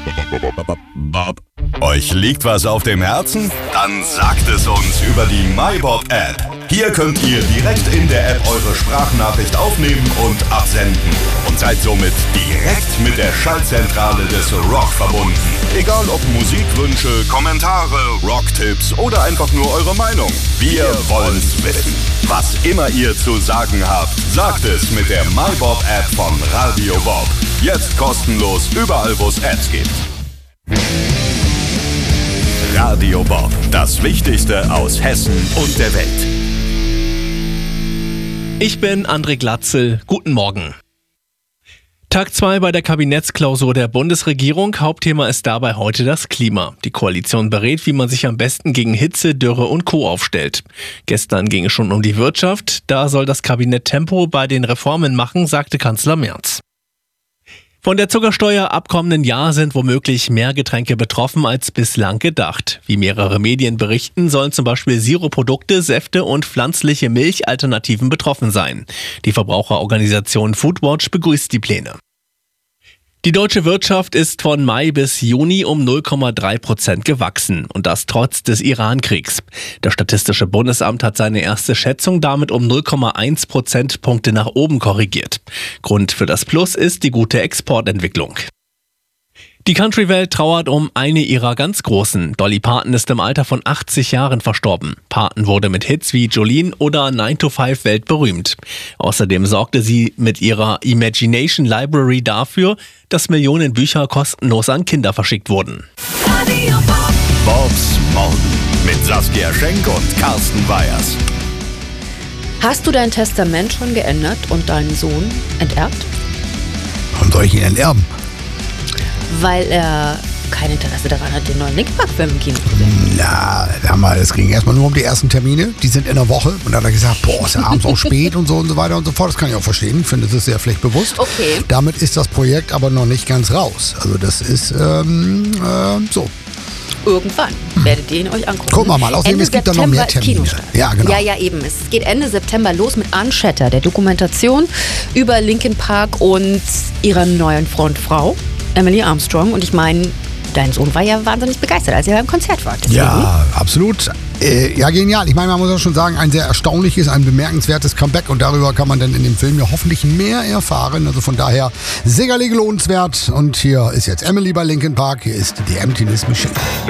Euch liegt was auf dem Herzen? Dann sagt es uns über die MyBob-App. Hier könnt ihr direkt in der App eure Sprachnachricht aufnehmen und absenden. Und seid somit direkt mit der Schaltzentrale des Rock verbunden. Egal ob Musikwünsche, Kommentare, Rocktipps oder einfach nur eure Meinung. Wir wollen's wissen. Was immer ihr zu sagen habt, sagt es mit der MyBob-App von Radio Bob. Jetzt kostenlos überall, wo es Apps gibt. Radio Bob, das Wichtigste aus Hessen und der Welt. Ich bin André Glatzel. Guten Morgen. Tag 2 bei der Kabinettsklausur der Bundesregierung. Hauptthema ist dabei heute das Klima. Die Koalition berät, wie man sich am besten gegen Hitze, Dürre und Co. aufstellt. Gestern ging es schon um die Wirtschaft. Da soll das Kabinett Tempo bei den Reformen machen, sagte Kanzler Merz. Von der Zuckersteuer ab kommenden Jahr sind womöglich mehr Getränke betroffen als bislang gedacht. Wie mehrere Medien berichten, sollen zum Beispiel Sirupprodukte, Säfte und pflanzliche Milchalternativen betroffen sein. Die Verbraucherorganisation Foodwatch begrüßt die Pläne. Die deutsche Wirtschaft ist von Mai bis Juni um 0,3% gewachsen und das trotz des Iran-Kriegs. Das Statistische Bundesamt hat seine erste Schätzung damit um 0,1 Prozentpunkte nach oben korrigiert. Grund für das Plus ist die gute Exportentwicklung. Die Country-Welt trauert um eine ihrer ganz Großen. Dolly Parton ist im Alter von 80 Jahren verstorben. Parton wurde mit Hits wie Jolene oder 9 to 5 weltberühmt. Außerdem sorgte sie mit ihrer Imagination Library dafür, dass Millionen Bücher kostenlos an Kinder verschickt wurden. Bobs Morgen mit Saskia Schenk und Carsten Weyers. Hast du dein Testament schon geändert und deinen Sohn enterbt? Warum soll ich ihn enterben? Weil er kein Interesse daran hat, den neuen Linkin Park-Film im Kino zu sehen. Na, es ging erstmal nur um die ersten Termine. Die sind in der Woche. Und dann hat er gesagt, ist ja abends auch spät und so weiter und so fort. Das kann ich auch verstehen. Ich finde, das ist sehr pflichtbewusst. Okay. Damit ist das Projekt aber noch nicht ganz raus. Also das ist so. Irgendwann werdet ihr ihn euch angucken. Gucken wir mal. Außerdem, es gibt da noch mehr Termine. Kinostart. Ja, genau. Ja, eben. Es geht Ende September los mit Unshatter, der Dokumentation über Linkin Park und ihrer neuen Frontfrau, Emily Armstrong. Und ich meine, dein Sohn war ja wahnsinnig begeistert, als er beim Konzert war. Deswegen. Ja, absolut. Ja, genial. Ich meine, man muss auch schon sagen, ein sehr erstaunliches, ein bemerkenswertes Comeback. Und darüber kann man dann in dem Film ja hoffentlich mehr erfahren. Also von daher sicherlich lohnenswert. Und hier ist jetzt Emily bei Linkin Park. Hier ist The Emptiness Machine.